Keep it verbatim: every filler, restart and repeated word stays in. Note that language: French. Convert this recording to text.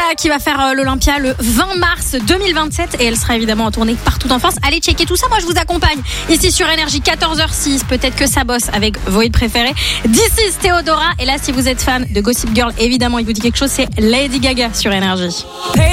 qui va faire l'Olympia le vingt mars deux mille vingt-sept et elle sera évidemment en tournée partout en France. Allez checker tout ça, moi je vous accompagne ici sur Énergie, quatorze heures six. Peut-être que ça bosse avec vos hits préférés. This is Théodora. Et là, si vous êtes fan de Gossip Girl, évidemment il vous dit quelque chose, c'est Lady Gaga sur Énergie.